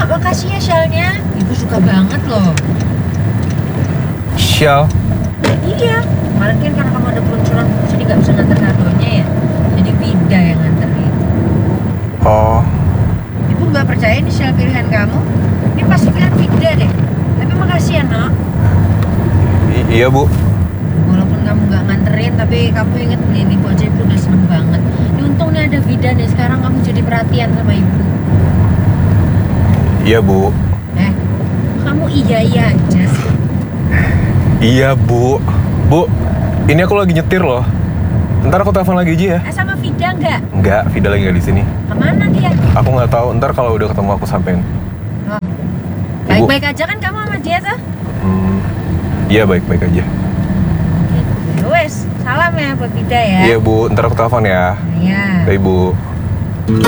makasih ya shellnya. Ibu suka banget loh. Shell? Iya, kemarin kan karena kamu ada peluncuran jadi nggak bisa nganter kadonya ya. Jadi Vida yang nganterin. Oh. Ibu nggak percaya ini shell pilihan kamu? Ini pasti pilihan Vida deh. Tapi makasih ya nak. Iya bu. Walaupun kamu nggak nganterin, tapi kamu inget nih ibu aja ibu udah seneng banget. Ini untung nih ada Vida nih, sekarang kamu jadi perhatian sama ibu. Iya bu. Kamu iya aja sih. Iya bu. Bu, ini aku lagi nyetir loh. Ntar aku telepon lagi aja ya. Sama Vida nggak? Nggak, Vida lagi nggak di sini. Kemana dia? Aku nggak tahu. Ntar kalau udah ketemu aku sampein. Oh. Baik-baik aja kan kamu sama dia tuh? Iya baik-baik aja. Wes, salam ya buat Vida ya. Iya bu, ntar aku telepon ya. Iya. Bye bu.